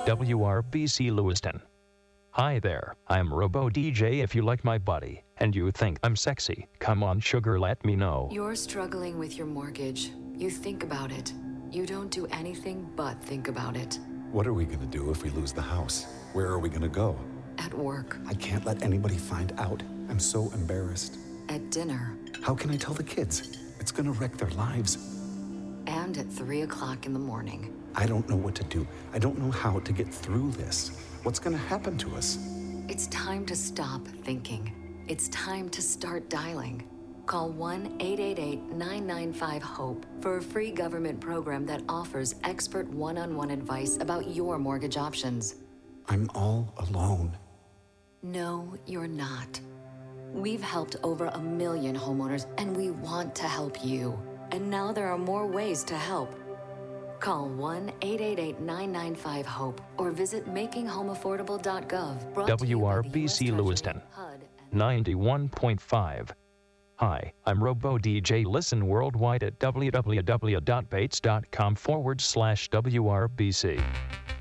WRBC Lewiston. Hi there, I'm Robo DJ. If you like my body and you think I'm sexy, come on sugar, let me know. You're struggling with your mortgage. You think about it. You don't do anything but think about it. What are we gonna do if we lose the house? Where are we gonna go? At work. I can't let anybody find out. I'm so embarrassed. At dinner. How can I tell the kids? It's gonna wreck their lives. And at 3 o'clock in the morning. I don't know what to do. I don't know how to get through this. What's gonna happen to us? It's time to stop thinking. It's time to start dialing. Call 1-888-995-HOPE for a free government program that offers expert one-on-one advice about your mortgage options. I'm all alone. No, you're not. We've helped over 1 million homeowners, and we want to help you. And now there are more ways to help. Call 1-888-995-HOPE or visit makinghomeaffordable.gov. WRBC Lewiston, 91.5. Hi, I'm Robo DJ. Listen worldwide at www.bates.com/WRBC.